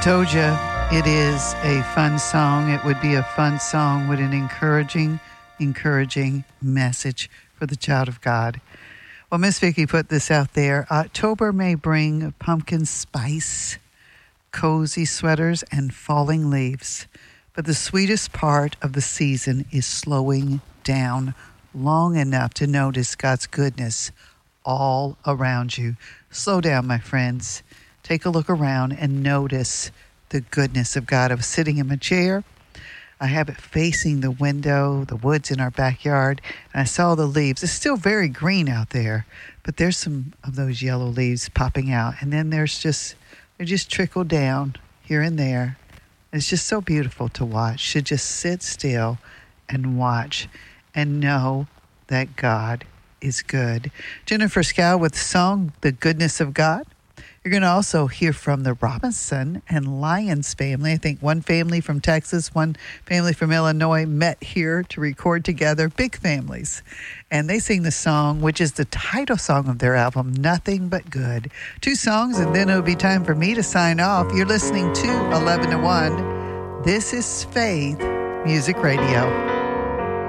Told you it is a fun song. It would be a fun song with an encouraging message for the child of God. Well, Miss Vicki put this out there. October may bring pumpkin spice, cozy sweaters, and falling leaves. But the sweetest part of the season is slowing down long enough to notice God's goodness all around you. Slow down, my friends. Take a look around and notice the goodness of God. I was sitting in my chair. I have it facing the window, the woods in our backyard, and I saw the leaves. It's still very green out there, but there's some of those yellow leaves popping out. And then they just trickle down here and there. It's just so beautiful to watch, to just sit still and watch and know that God is good. Jennifer Scow with the song, The Goodness of God. You're going to also hear from the Robinson and Lyons family. I think one family from Texas, one family from Illinois met here to record together. Big families. And they sing the song, which is the title song of their album, Nothing But Good. 2 songs, and then it'll be time for me to sign off. You're listening to 11 to 1. This is Faith Music Radio.